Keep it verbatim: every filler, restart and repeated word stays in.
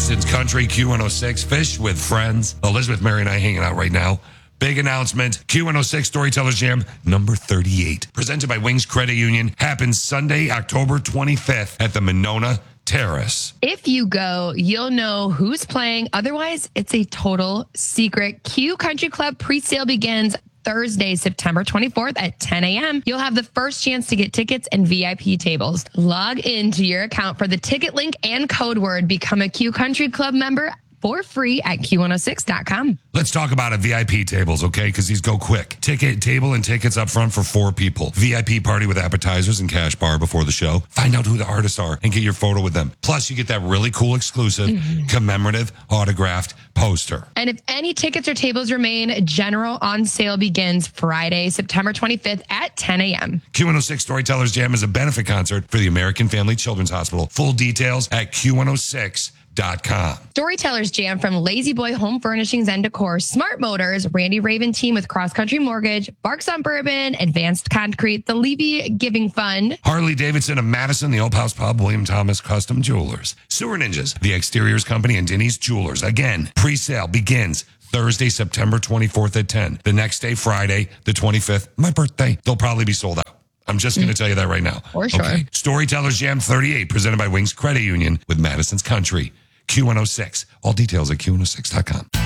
Madison's Country, Q one oh six, Fish with Friends. Elizabeth, Mary, and I hanging out right now. Big announcement, Q one oh six Storytellers Jam number thirty-eight. Presented by Wings Credit Union. Happens Sunday, October twenty-fifth at the Monona Terrace. If you go, you'll know who's playing. Otherwise, it's a total secret. Q Country Club pre-sale begins Thursday, September twenty-fourth at ten a.m. You'll have the first chance to get tickets and V I P tables. Log into your account for the ticket link and code word. Become a Q Country Club member for free at Q one oh six dot com. Let's talk about it. V I P tables, okay? Because these go quick. Ticket, table, and tickets up front for four people. V I P party with appetizers and cash bar before the show. Find out who the artists are and get your photo with them. Plus, you get that really cool exclusive mm-hmm. commemorative autographed poster. And if any tickets or tables remain, general on sale begins Friday, September twenty-fifth at ten a.m. Q one oh six Storytellers Jam is a benefit concert for the American Family Children's Hospital. Full details at Q one oh six dot com. Storytellers Jam from Lazy Boy Home Furnishings and Decor, Smart Motors, Randy Raven Team with Cross Country Mortgage, Barks on Bourbon, Advanced Concrete, the Levy Giving Fund, Harley Davidson of Madison, the Old House Pub, William Thomas Custom Jewelers, Sewer Ninjas, the Exteriors Company, and Denny's Jewelers. Again, pre-sale begins Thursday, September twenty-fourth at ten. The next day, Friday, the twenty-fifth, my birthday, they'll probably be sold out. I'm just going to tell you that right now. For sure. Okay. Storytellers Jam thirty-eight, presented by Wings Credit Union with Madison's Country. Q one oh six. All details at Q one oh six dot com.